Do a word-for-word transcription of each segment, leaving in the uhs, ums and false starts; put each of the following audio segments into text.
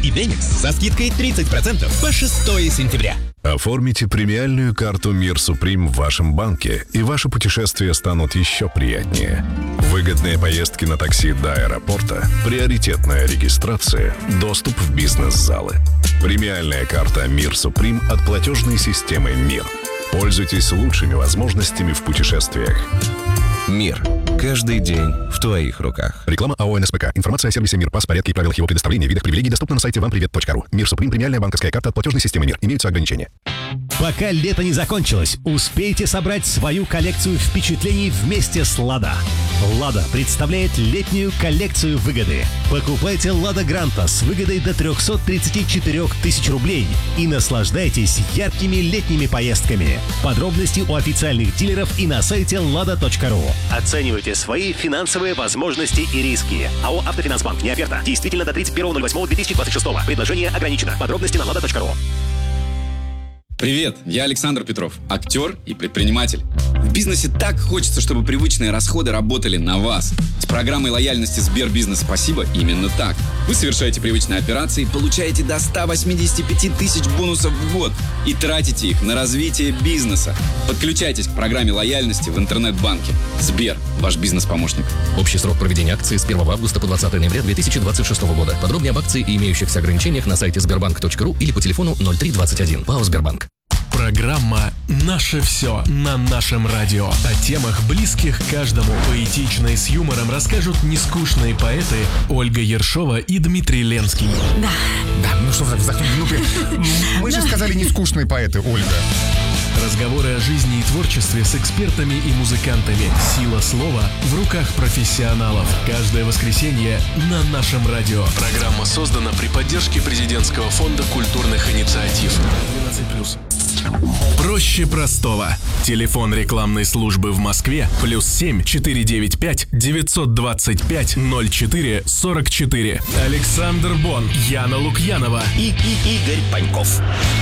и Демикс со скидкой тридцать процентов по шестое сентября. Оформите премиальную карту «Мир Суприм» в вашем банке, и ваши путешествия станут еще приятнее. Выгодные поездки на такси до аэропорта, приоритетная регистрация, доступ в бизнес-залы. Премиальная карта «Мир Суприм» от платежной системы «Мир». Пользуйтесь лучшими возможностями в путешествиях. Мир. Каждый день в твоих руках. Реклама АО эн эс пэ ка. Информация о сервисе «Мир», пас, порядке и правилах его предоставления, видах привилегий доступна на сайте вам привет точка ру. «Мир Суприм» — премиальная банковская карта от платежной системы «Мир». Имеются ограничения. Пока лето не закончилось, успейте собрать свою коллекцию впечатлений вместе с «Лада». «Лада» представляет летнюю коллекцию выгоды. Покупайте «Лада Гранта» с выгодой до триста тридцать четыре тысячи рублей и наслаждайтесь яркими летними поездками. Подробности у официальных дилеров и на сайте лада точка ру. Оценивайте свои финансовые возможности и риски. АО «Автофинансбанк». Не оферта. Действительно до тридцать первого ноль восьмого две тысячи двадцать шестого. Предложение ограничено. Подробности на лада точка ру. Привет, я Александр Петров, актер и предприниматель. В бизнесе так хочется, чтобы привычные расходы работали на вас. С программой лояльности Сбербизнес «Спасибо» именно так. Вы совершаете привычные операции, получаете до ста восьмидесяти пяти тысяч бонусов в год и тратите их на развитие бизнеса. Подключайтесь к программе лояльности в интернет-банке. Сбер, ваш бизнес-помощник. Общий срок проведения акции с первого августа по двадцатое ноября две тысячи двадцать шестого года. Подробнее об акции и имеющихся ограничениях на сайте сбербанк точка ру или по телефону ноль три двадцать один. ПАО «Сбербанк». Программа «Наше все» на нашем радио. О темах, близких каждому. Поэтично и с юмором расскажут нескучные поэты Ольга Ершова и Дмитрий Ленский. Да. Да, ну что, вздохнуть глупее. Мы же сказали нескучные поэты, Ольга. Разговоры о жизни и творчестве с экспертами и музыкантами. Сила слова в руках профессионалов. Каждое воскресенье на нашем радио. Программа создана при поддержке президентского фонда культурных инициатив. двенадцать плюс. Проще простого. Телефон рекламной службы в Москве плюс семь четыре девять пять девятьсот двадцать пять ноль четыре сорок четыре. Александр Бон, Яна Лукьянова И, и Игорь Паньков.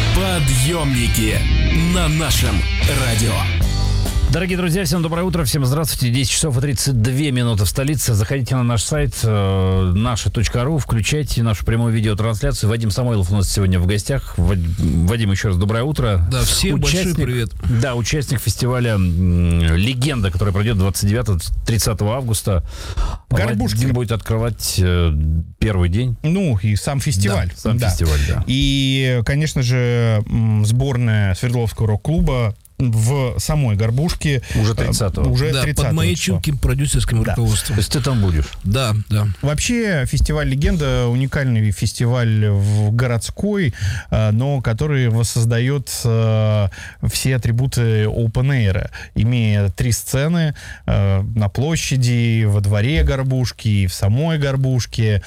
Подъемники на нашем радио. Дорогие друзья, всем доброе утро, всем здравствуйте. десять часов и тридцать две минуты в столице. Заходите на наш сайт э, наше точка ру, включайте нашу прямую видеотрансляцию. Вадим Самойлов у нас сегодня в гостях. Вадим, еще раз доброе утро. Да, всем участник, большой привет. Да, участник фестиваля м, «Легенда», который пройдет двадцать девятого — тридцатого августа. Горбушки. Вадим будет открывать э, первый день. Ну, и сам фестиваль. Да, сам да. фестиваль, да. И, конечно же, сборная Свердловского рок-клуба в самой Горбушке. Уже тридцатого. Уже да, тридцатого под моим числа. чутким продюсерским Да. руководством. То есть ты там будешь? Да, да. Вообще, фестиваль «Легенда» уникальный фестиваль в городской, э, но который воссоздает э, все атрибуты open-air, имея три сцены э, на площади, во дворе Горбушки, и в самой Горбушке.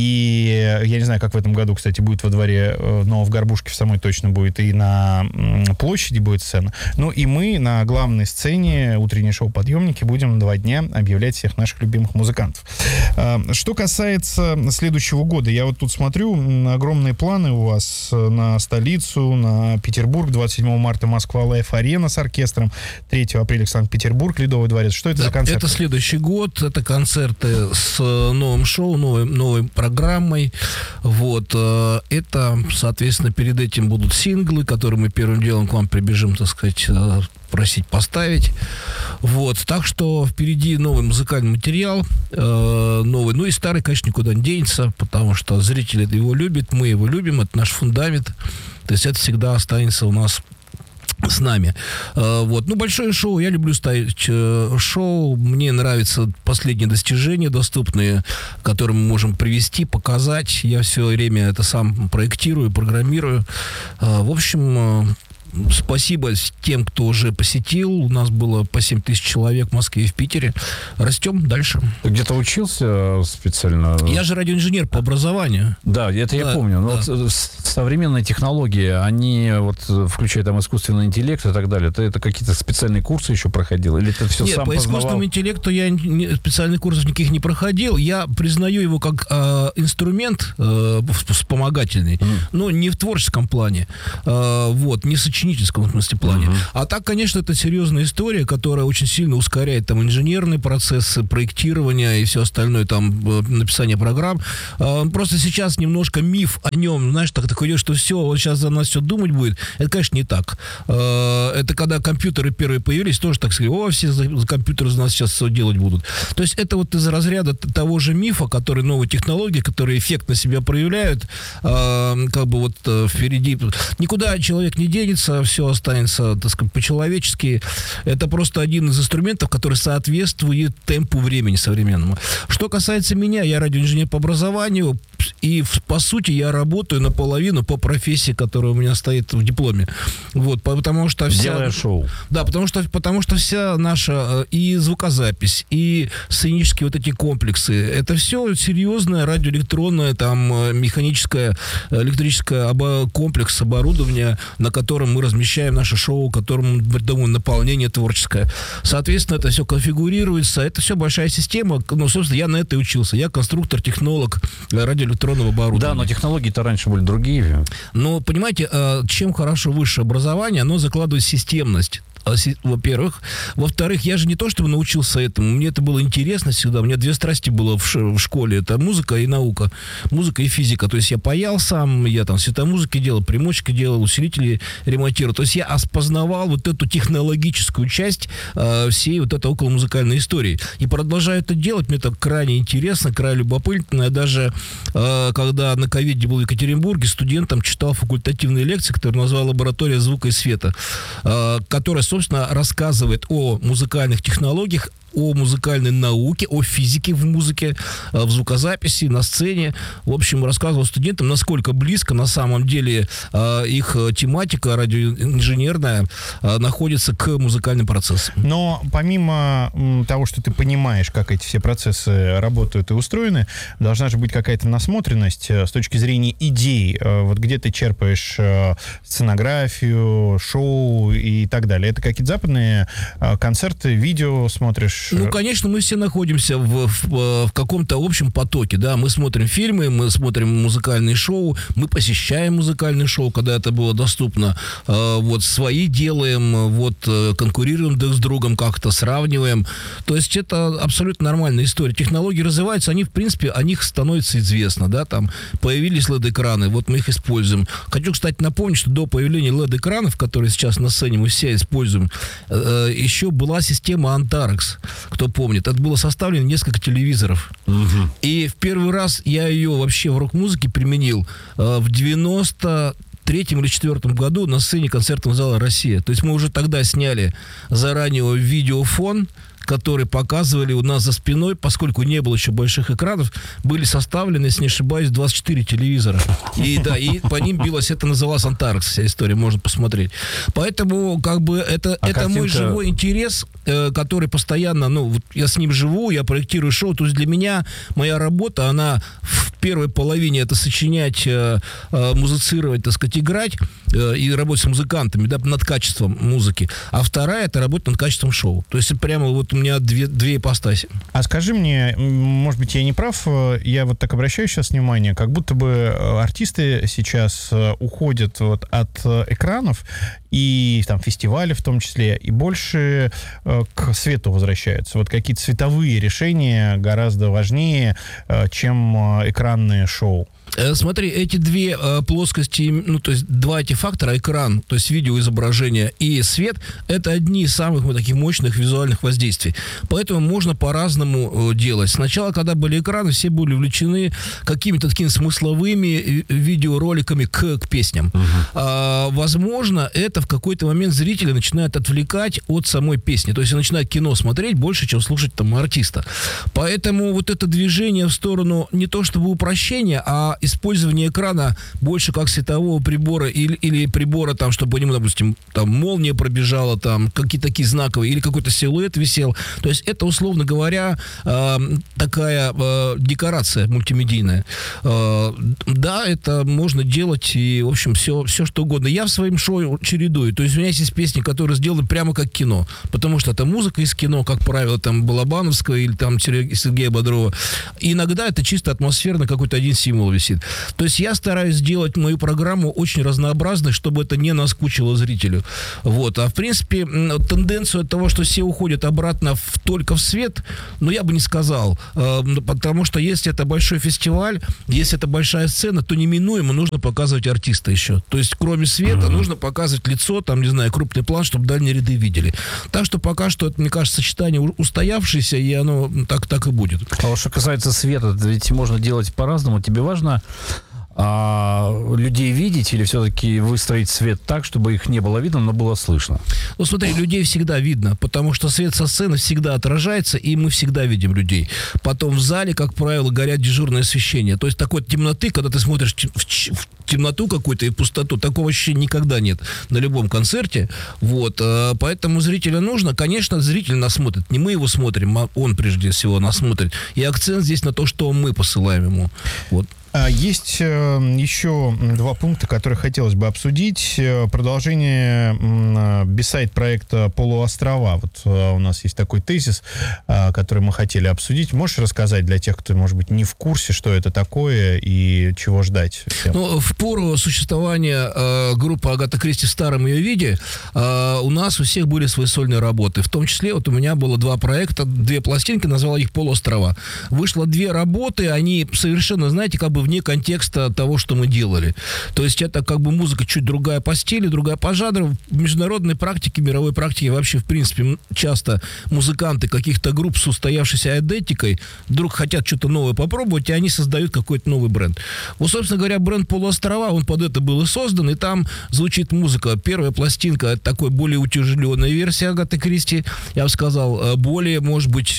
И я не знаю, как в этом году, кстати, будет во дворе, э, но в Горбушке в самой точно будет, и на э, площади будет сцена. Ну и мы на главной сцене утреннее шоу «Подъемники» будем два дня объявлять всех наших любимых музыкантов. Что касается следующего года, я вот тут смотрю, огромные планы у вас на столицу, на Петербург. двадцать седьмого марта Москва Лайф-арена с оркестром, третьего апреля Санкт-Петербург, Ледовый дворец. Что это Да, за концерты? Это следующий год, это концерты с новым шоу, новой, новой программой. Вот, э, это, соответственно, перед этим будут синглы, которые мы первым делом к вам прибежим, так сказать, э, просить поставить. Вот, так что впереди новый музыкальный материал, э, новый, ну и старый, конечно, никуда не денется, потому что зрители его любят, мы его любим, это наш фундамент. То есть это всегда останется у нас с нами. Uh, вот. Ну, большое шоу. Я люблю ставить uh, шоу. Мне нравятся последние достижения доступные, которые мы можем привести, показать. Я все время это сам проектирую, программирую. Uh, в общем, uh, спасибо тем, кто уже посетил. У нас было по семь тысяч человек в Москве и в Питере. Растем дальше. Ты где-то учился специально? Я же радиоинженер по образованию. Да, это да, я помню. Но да. вот современные технологии, они, вот, включая там искусственный интеллект и так далее, ты это какие-то специальные курсы еще проходил? Или ты все Нет, сам по познавал? искусственному интеллекту я не, специальных курсов никаких не проходил. Я признаю его как э, инструмент э, вспомогательный, mm. но не в творческом плане. Э, вот, не сочетание сочинительском, в смысле, плане. Uh-huh. А так, конечно, это серьезная история, которая очень сильно ускоряет там инженерные процессы, проектирования и все остальное, там, написание программ. Просто сейчас немножко миф о нем, знаешь, так такое, что все, он сейчас за нас все думать будет. Это, конечно, не так. Это когда компьютеры первые появились, тоже так сказали, о, все за, за компьютеры за нас сейчас все делать будут. То есть это вот из разряда того же мифа, который новые технологии, которые эффектно себя проявляют, как бы вот впереди. Никуда человек не денется, все останется, так сказать, по-человечески. Это просто один из инструментов, который соответствует темпу времени современному. Что касается меня, я радиоинженер по образованию, и, по сути, я работаю наполовину по профессии, которая у меня стоит в дипломе. Вот, потому что вся... Делая шоу. Да, потому что, потому что вся наша и звукозапись, и сценические вот эти комплексы, это все серьезное радиоэлектронное, там, механическое, электрическое комплекс оборудования, на котором мы размещаем наше шоу, которому мы придумываем наполнение творческое. Соответственно, это все конфигурируется, это все большая система. Ну, собственно, я на это и учился. Я конструктор, технолог радиоэлектронного оборудования. Да, но технологии-то раньше были другие. Но, понимаете, чем хорошо высшее образование, оно закладывает системность. Во-первых. Во-вторых, я же не то, чтобы научился этому. Мне это было интересно всегда. У меня две страсти было в, ш- в школе. Это музыка и наука. Музыка и физика. То есть я паял сам, я там светомузыки делал, примочки делал, усилители ремонтировал. То есть я опознавал вот эту технологическую часть э, всей вот этой околомузыкальной истории. И продолжаю это делать. Мне это крайне интересно, крайне любопытно. Я даже, э, когда на ковиде был в Екатеринбурге, студентам читал факультативные лекции, которые назвал «Лаборатория звука и света», э, которая, собственно, рассказывает о музыкальных технологиях, о музыкальной науке, о физике в музыке, в звукозаписи, на сцене. В общем, рассказывал студентам, насколько близко на самом деле их тематика радиоинженерная находится к музыкальным процессам. Но помимо того, что ты понимаешь, как эти все процессы работают и устроены, должна же быть какая-то насмотренность с точки зрения идей. Вот где ты черпаешь сценографию, шоу и так далее. Это какие-то западные концерты, видео смотришь? Ну, конечно, мы все находимся в, в, в каком-то общем потоке, да, мы смотрим фильмы, мы смотрим музыкальные шоу, мы посещаем музыкальные шоу, когда это было доступно, э, вот, свои делаем, вот, конкурируем друг с другом как-то, сравниваем, то есть это абсолютно нормальная история. Технологии развиваются, они, в принципе, о них становится известно, да, там, появились эл и ди-экраны, вот мы их используем. Хочу, кстати, напомнить, что до появления эл и ди-экранов, которые сейчас на сцене мы все используем, э, еще была система Antarex. Кто помнит, это было составлено несколько телевизоров. Угу. И в первый раз я ее вообще в рок-музыке применил э, в девяносто третьем или четвертом году на сцене концертного зала «Россия». То есть мы уже тогда сняли заранее видеофон, которые показывали у нас за спиной, поскольку не было еще больших экранов, были составлены, если не ошибаюсь, двадцать четыре телевизора. И да, и по ним билось, это называлось Antarex, вся история, можно посмотреть. Поэтому, как бы, это, а это мой живой интерес, э, который постоянно, ну, вот я с ним живу, я проектирую шоу, то есть для меня моя работа, она в первой половине это сочинять, э, э, музицировать, так сказать, играть э, и работать с музыкантами, да, над качеством музыки, а вторая это работа над качеством шоу. То есть прямо вот у меня две, две ипостаси. А скажи мне, может быть, я не прав, я вот так обращаю сейчас внимание, как будто бы артисты сейчас уходят вот от экранов и там фестивали в том числе, и больше к свету возвращаются. Вот какие-то световые решения гораздо важнее, чем экранные шоу. Смотри, эти две э, плоскости, ну, то есть два эти фактора, экран, то есть видеоизображение и свет, это одни из самых вот, таких мощных визуальных воздействий. Поэтому можно по-разному э, делать. Сначала, когда были экраны, все были увлечены какими-то такими смысловыми видеороликами к, к песням. Uh-huh. А, возможно, это в какой-то момент зрители начинают отвлекать от самой песни. То есть начинают кино смотреть больше, чем слушать там артиста. Поэтому вот это движение в сторону не то чтобы упрощения, а использование экрана больше как светового прибора или, или прибора, там, чтобы по нему, допустим, там, молния пробежала, там, какие-то такие знаковые, или какой-то силуэт висел. То есть это, условно говоря, э, такая э, декорация мультимедийная. Э, да, это можно делать, и, в общем, все, все что угодно. Я в своем шоу чередую. То есть у меня есть песни, которые сделаны прямо как кино, потому что это музыка из кино, как правило, там, Балабановского или там Сергея Бодрова. И иногда это чисто атмосферно какой-то один символ висит. висит. То есть я стараюсь сделать мою программу очень разнообразной, чтобы это не наскучило зрителю. Вот. А в принципе, тенденцию от того, что все уходят обратно в, только в свет, ну, я бы не сказал. Потому что если это большой фестиваль, если это большая сцена, то неминуемо нужно показывать артиста еще. То есть кроме света mm-hmm. нужно показывать лицо, там, не знаю, крупный план, чтобы дальние ряды видели. Так что пока что это, мне кажется, сочетание устоявшееся, и оно так, так и будет. А вот что касается света, ведь можно делать по-разному. Тебе важно а, людей видеть или все-таки выстроить свет так, чтобы их не было видно, но было слышно? Ну, смотри, людей всегда видно, потому что свет со сцены всегда отражается, и мы всегда видим людей. Потом в зале, как правило, горят дежурное освещение. То есть такой темноты, когда ты смотришь в темноту какую-то и пустоту, такого ощущения никогда нет на любом концерте. Вот. Поэтому зрителю нужно, конечно, зритель нас смотрит. Не мы его смотрим, а он прежде всего нас смотрит. И акцент здесь на то, что мы посылаем ему. Вот. Есть э, еще два пункта, которые хотелось бы обсудить. Продолжение э, бисайд проекта «Полуострова». Вот э, у нас есть такой тезис, э, который мы хотели обсудить. Можешь рассказать для тех, кто, может быть, не в курсе, что это такое и чего ждать всем? Ну, в пору существования э, группы Агата Кристи в старом ее виде э, у нас у всех были свои сольные работы. В том числе вот у меня было два проекта, две пластинки, назвал их «Полуострова». Вышло две работы, они совершенно, знаете, как бы вне контекста того, что мы делали. То есть это как бы музыка чуть другая по стилю, другая по жанру. В международной практике, мировой практике вообще, в принципе, часто музыканты каких-то групп с устоявшейся идентикой вдруг хотят что-то новое попробовать, и они создают какой-то новый бренд. Вот, собственно говоря, бренд «Полуострова», он под это был и создан, и там звучит музыка. Первая пластинка — это такой более утяжеленная версия Агаты Кристи, я бы сказал, более, может быть,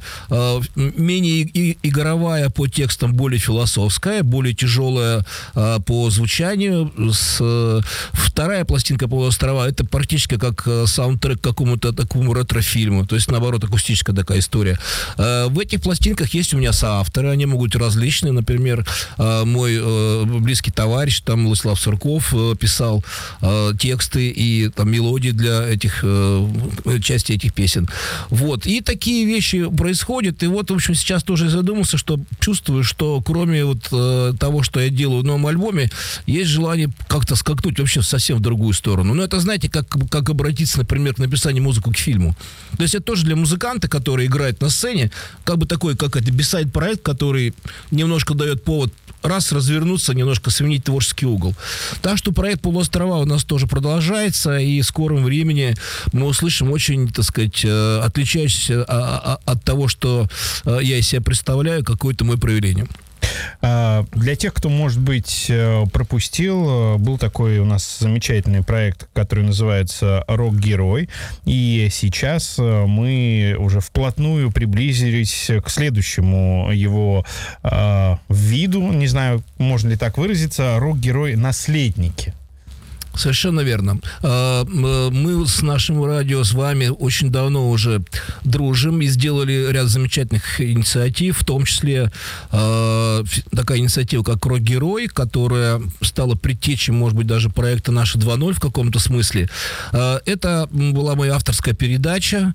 менее игровая по текстам, более философская, более тяжелая а, по звучанию. С, а, вторая пластинка «Полуострова» — это практически как а, саундтрек к какому-то такому ретро-фильму. То есть, наоборот, акустическая такая история. А, в этих пластинках есть у меня соавторы. Они могут быть различные. Например, а, мой а, близкий товарищ, там, Владислав Сурков, а, писал а, тексты и там, мелодии для этих а, части этих песен. Вот. И такие вещи происходят. И вот, в общем, сейчас тоже задумался, что чувствую, что кроме вот того, что я делаю в новом альбоме, есть желание как-то скакнуть вообще совсем в другую сторону. Но это, знаете, как, как обратиться, например, к написанию музыки к фильму. То есть это тоже для музыканта, который играет на сцене, как бы такой, как это, бисайд-проект, который немножко дает повод раз развернуться, немножко сменить творческий угол. Так что проект «Полуострова» у нас тоже продолжается, и в скором времени мы услышим очень, так сказать, отличающийся от того, что я из себя представляю, какое-то мое проявление. Для тех, кто, может быть, пропустил, был такой у нас замечательный проект, который называется «Рок-герой». И сейчас мы уже вплотную приблизились к следующему его э, виду, не знаю, можно ли так выразиться, «Рок-герой. Наследники». Совершенно верно. Мы с нашим радио, с вами очень давно уже дружим и сделали ряд замечательных инициатив, в том числе такая инициатива, как «Рок-герой», которая стала предтечей, может быть, даже проекта «Наши два ноль» в каком-то смысле. Это была моя авторская передача.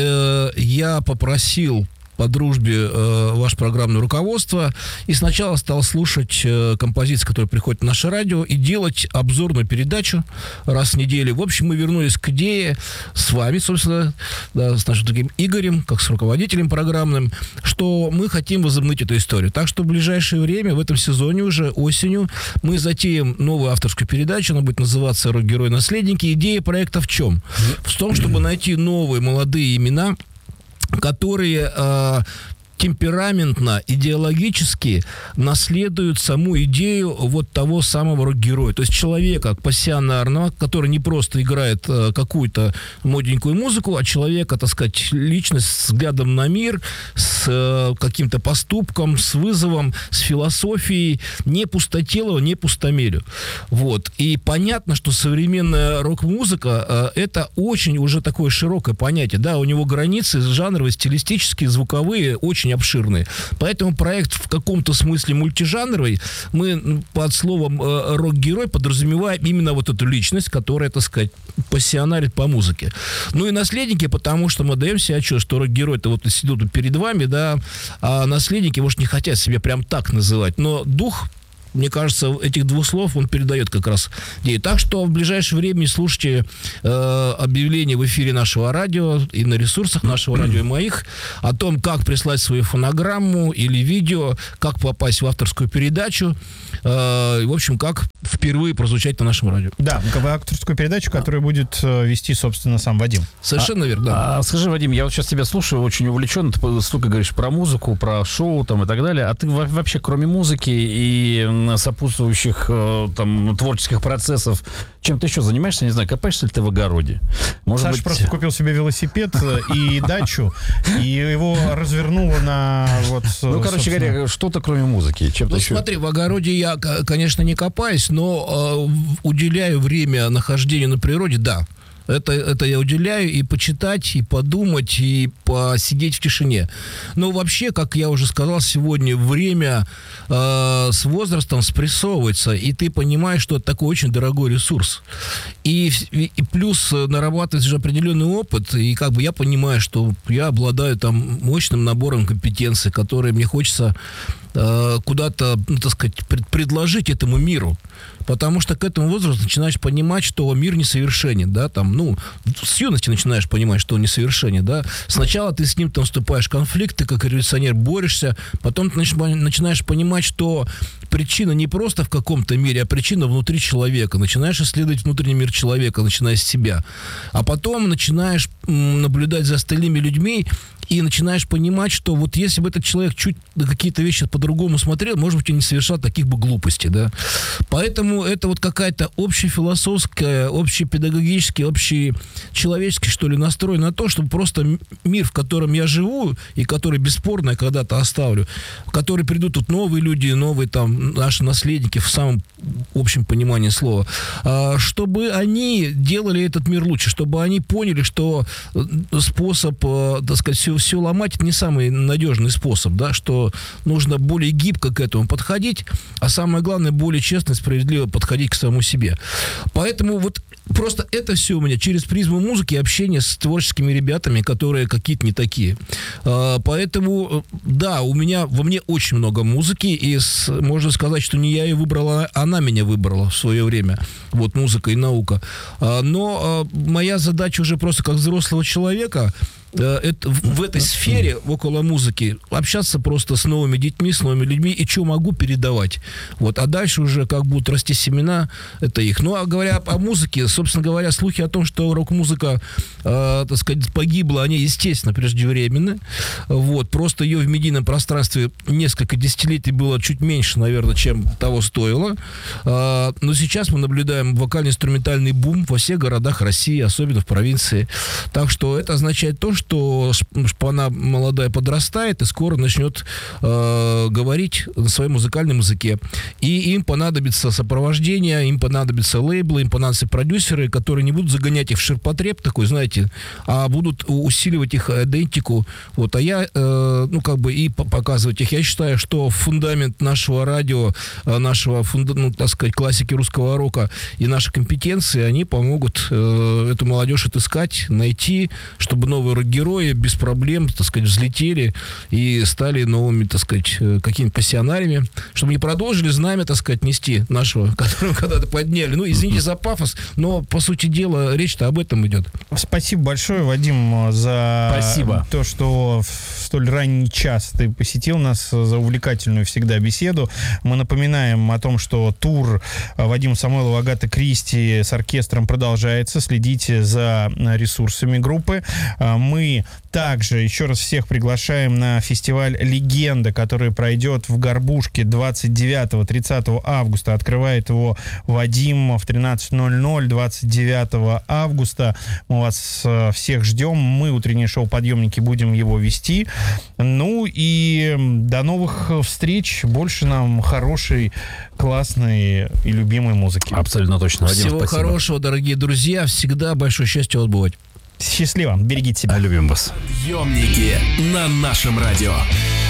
Я попросил по дружбе э, ваше программное руководство, и сначала стал слушать э, композиции, которые приходят на наше радио, и делать обзорную передачу раз в неделю. В общем, мы вернулись к идее с вами, собственно, да, с нашим таким Игорем, как с руководителем программным, что мы хотим возобновить эту историю. Так что в ближайшее время, в этом сезоне уже, осенью, мы затеем новую авторскую передачу, она будет называться «Рок-герой. Наследники». Идея проекта в чем? В том, чтобы найти новые молодые имена, которые э, темпераментно, идеологически наследуют саму идею вот того самого рок-героя. То есть человека пассионарного, который не просто играет э, какую-то модненькую музыку, а человека, так сказать, личность с взглядом на мир, с э, каким-то поступком, с вызовом, с философией, не пустотелого, не пустомелю. Вот. И понятно, что современная рок-музыка э, это очень уже такое широкое понятие. Да, у него границы жанровые, стилистические, звуковые очень обширные. Поэтому проект в каком-то смысле мультижанровый. Мы под словом э, рок-герой подразумеваем именно вот эту личность, которая, так сказать, пассионарит по музыке. Ну и наследники, потому что мы даем себе отчет, что рок-герой-то вот сидят перед вами, да, а наследники, может, не хотят себя прям так называть, но дух мне кажется, этих двух слов он передает как раз идею. Так что в ближайшее время слушайте э, объявления в эфире нашего радио и на ресурсах нашего радио и моих о том, как прислать свою фонограмму или видео, как попасть в авторскую передачу, э, в общем, как впервые прозвучать на нашем радио. Да, авторскую передачу, которую будет вести, собственно, сам Вадим. Совершенно а, верно, да. А, скажи, Вадим, я вот сейчас тебя слушаю, очень увлечен, ты столько говоришь про музыку, про шоу там и так далее, а ты вообще, кроме музыки и сопутствующих там творческих процессов, чем ты еще занимаешься? Не знаю, копаешься ли ты в огороде? Может Саша быть... просто купил себе велосипед и дачу, и его развернуло на вот... Ну, короче говоря, что-то кроме музыки. Чем-то ну, еще... смотри, в огороде я, конечно, не копаюсь, но э, уделяю время нахождению на природе, да. Это, это я уделяю и почитать, и подумать, и посидеть в тишине. Но вообще, как я уже сказал сегодня, время э, с возрастом спрессовывается, и ты понимаешь, что это такой очень дорогой ресурс. И, и, и плюс нарабатывается же определенный опыт, и как бы я понимаю, что я обладаю там мощным набором компетенций, которые мне хочется э, куда-то, ну, так сказать, пред, предложить этому миру. Потому что к этому возрасту начинаешь понимать, что мир несовершенен, да, там, ну, с юности начинаешь понимать, что он несовершенен, да. Сначала ты с ним там вступаешь в конфликт, ты как революционер борешься, потом ты начинаешь понимать, что причина не просто в каком-то мире, а причина внутри человека. Начинаешь исследовать внутренний мир человека, начиная с себя. А потом начинаешь наблюдать за остальными людьми, и начинаешь понимать, что вот если бы этот человек чуть на какие-то вещи по-другому смотрел, может быть, и не совершал таких бы глупостей, да. Поэтому это вот какая-то общефилософская, общепедагогическая, общечеловеческий, что ли, настрой на то, чтобы просто мир, в котором я живу, и который бесспорно я когда-то оставлю, в который придут тут новые люди, новые там наши наследники в самом общем понимании слова, чтобы они делали этот мир лучше, чтобы они поняли, что способ, так сказать, все, все ломать — это не самый надежный способ, да, что нужно более гибко к этому подходить, а самое главное, более честно и справедливо подходить к самому себе. Поэтому вот просто это все у меня через призму музыки и общения с творческими ребятами, которые какие-то не такие. Поэтому, да, у меня, во мне очень много музыки, и с, можно сказать, что не я ее выбрала, она меня выбрала в свое время. Вот музыка и наука. Но моя задача уже просто как взрослого человека — это, в этой сфере около музыки общаться просто с новыми детьми, с новыми людьми, и что могу передавать. Вот. А дальше уже как будут расти семена, это их. Ну, а говоря о музыке, собственно говоря, слухи о том, что рок-музыка, э, так сказать, погибла, они, естественно, преждевременны. Вот. Просто ее в медийном пространстве несколько десятилетий было чуть меньше, наверное, чем того стоило. Э, но сейчас мы наблюдаем вокально-инструментальный бум во всех городах России, особенно в провинции. Так что это означает то, что что шпана молодая подрастает и скоро начнет э, говорить на своем музыкальном языке. И им понадобится сопровождение, им понадобятся лейблы, им понадобятся продюсеры, которые не будут загонять их в ширпотреб такой, знаете, а будут усиливать их идентику. Вот, а я, э, ну, как бы и показывать их. Я считаю, что фундамент нашего радио, нашего, фунда, ну, так сказать, классики русского рока и наши компетенции, они помогут э, эту молодежь отыскать, найти, чтобы новые герои без проблем, так сказать, взлетели и стали новыми, так сказать, какими-то пассионариями, чтобы не продолжили знамя, так сказать, нести нашего, которого когда-то подняли. Ну, извините за пафос, но, по сути дела, речь-то об этом идет. Спасибо большое, Вадим, за Спасибо. то, что в столь ранний час ты посетил нас, за увлекательную всегда беседу. Мы напоминаем о том, что тур Вадима Самойлова, Агаты Кристи с оркестром продолжается. Следите за ресурсами группы. Мы также еще раз всех приглашаем на фестиваль «Легенда», который пройдет в Горбушке двадцать девятого — тридцатого августа. Открывает его Вадим в тринадцать ноль ноль двадцать девятого августа. Мы вас всех ждем. Мы, утреннее шоу «Подъемники», будем его вести. Ну и до новых встреч. Больше нам хорошей, классной и любимой музыки. Абсолютно точно. Вадим, всего спасибо. Хорошего, дорогие друзья. Всегда большое счастье вас бывать. Счастливо. Берегите себя. Любим вас. Подъемники на нашем радио.